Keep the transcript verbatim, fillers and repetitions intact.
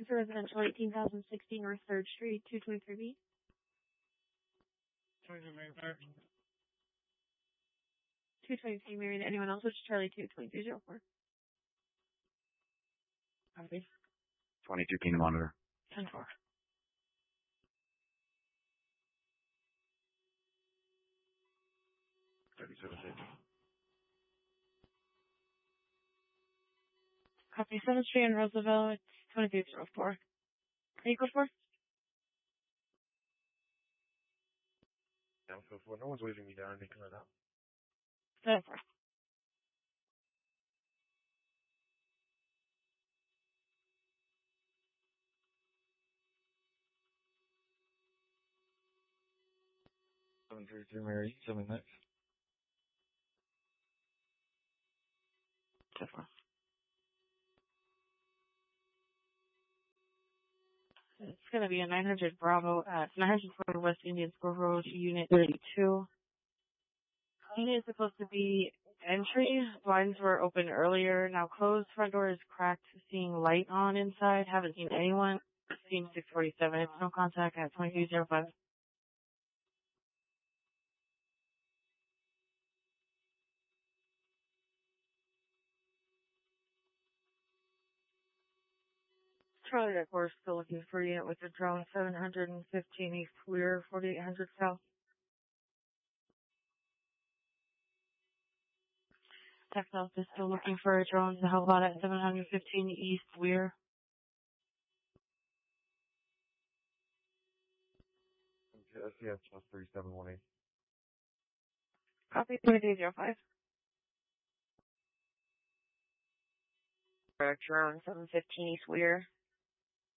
This is residential eighteen thousand sixteen North third Street, two twenty-three B. twenty-two Mary Park. two twenty-three Marion. Anyone else? Which is Charlie two twenty-three oh four. Copy. twenty-two Kingdom Monitor. ten four. thirty-seven six. Copy. seventh Street in Roosevelt, twenty-three oh four. Any code for? Down so four. No one's waving me down or anything like that. seven four. seven three three Mary, seven next. seven four. It's going to be a nine hundred Bravo at nine hundred four West Indian School Road, Unit thirty-two. Unit is supposed to be entry. Blinds were open earlier, now closed. Front door is cracked. Seeing light on inside. Haven't seen anyone. Scene six forty-seven. It's no contact at twenty-two oh five. Charlie at four, still looking for a unit with a drone. seven hundred fifteen East Clear, forty-eight hundred South. Texas is still looking for a drone to help out at seven hundred fifteen East Weir. Okay, S C S plus three seven one eight. Copy twenty-three oh five. Drone seven fifteen East Weir.